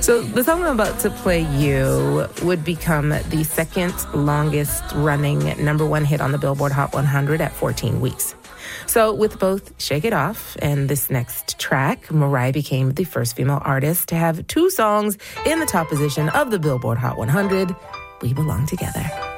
So the song I'm about to play you would become the second longest running #1 hit on the Billboard Hot 100 at 14 weeks. So with both Shake It Off and this next track, Mariah became the first female artist to have 2 songs in the top position of the Billboard Hot 100. We Belong Together.